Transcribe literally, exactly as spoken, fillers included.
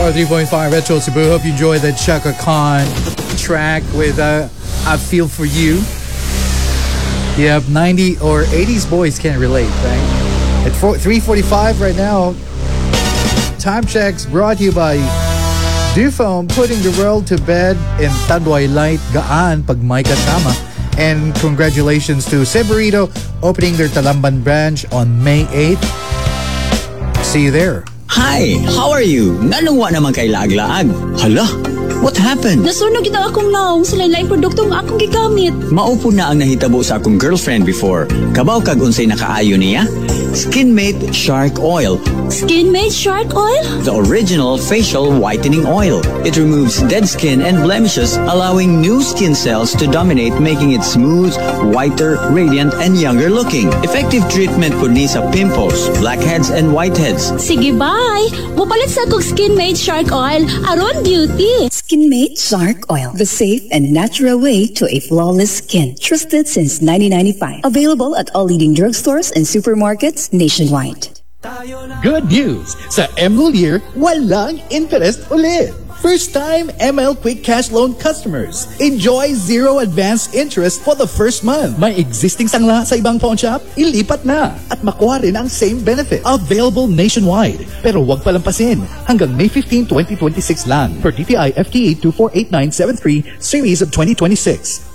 one oh three point five Retro Cebu. Hope you enjoy the Chaka Khan track with uh, I Feel For You. Yep, ninety or eighties boys can't relate, right? At three forty-five right now, time checks brought to you by Dufone, putting the world to bed in Tanduay Light, gaan pag may kasama. And congratulations to Severito opening their Talamban branch on May eighth. See you there. Hi, how are you? Nanungwa naman kay laag-laag. Hala, what happened? Nasunog ito akong naong sa lain-lain produkto nga akong gigamit. Maupo na ang nahitabo sa akong girlfriend before. Kabaw kag unsay nakaayo niya? Skinmate Shark Oil. Skinmate Shark Oil? The original facial whitening oil. It removes dead skin and blemishes, allowing new skin cells to dominate, making it smooth, whiter, radiant, and younger looking. Effective treatment po ni sa pimples, blackheads, and whiteheads. Sige, bye! Mupalit sa akong Skinmate Shark Oil, aron beauty! Skinmate Shark Oil, the safe and natural way to a flawless skin. Trusted since nineteen ninety-five. Available at all leading drugstores and supermarkets nationwide. Good news! Sa M L Year, walang interest ulit! First-time M L Quick Cash Loan customers, enjoy zero advance interest for the first month. May existing sangla sa ibang pawn shop? Ilipat na at makuha rin ang same benefit. Available nationwide. Pero wag palampasin. Hanggang May fifteenth, twenty twenty-six lang. Per T T I F T A two four eight nine seven three Series of twenty twenty-six.